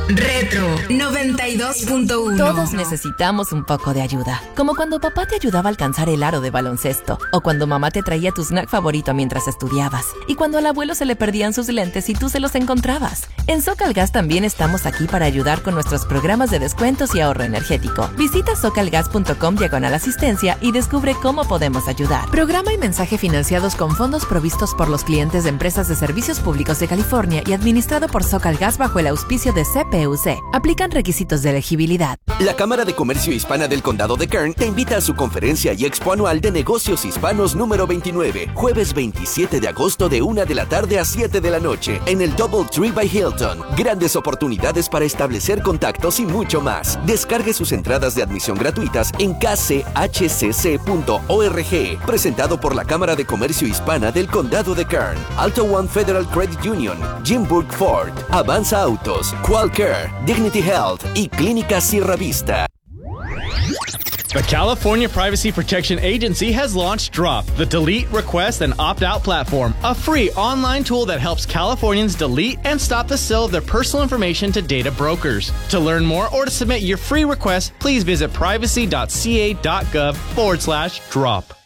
Retro 92.1. Todos necesitamos un poco de ayuda. Como cuando papá te ayudaba a alcanzar el aro de baloncesto. O cuando mamá te traía tu snack favorito mientras estudiabas. Y cuando al abuelo se le perdían sus lentes y tú se los encontrabas. En Socalgas también estamos aquí para ayudar con nuestros programas de descuentos y ahorro energético. Visita socalgas.com/asistencia y descubre cómo podemos ayudar. Programa y mensaje financiados con fondos provistos por los clientes de empresas de servicios públicos de California y administrado por Socalgas bajo el auspicio de CPUC. Aplican requisitos de elegibilidad. La Cámara de Comercio Hispana del Condado de Kern te invita a su conferencia y expo anual de negocios hispanos número 29, jueves 27 de agosto de 1 de la tarde a 7 de la noche, en el Doubletree by Hilton. Grandes oportunidades para establecer contactos y mucho más. Descargue sus entradas de admisión gratuitas en kchcc.org. Presentado por la Cámara de Comercio Hispana del Condado de Kern, Alto One Federal Credit Union, Jim Burke Ford, Avanza Autos, Qualcare, Dignity Health y Clínica Sierra Vista. The California Privacy Protection Agency has launched Drop, the delete, request, and opt-out platform, a free online tool that helps Californians delete and stop the sale of their personal information to data brokers. To learn more or to submit your free request, please visit privacy.ca.gov/drop.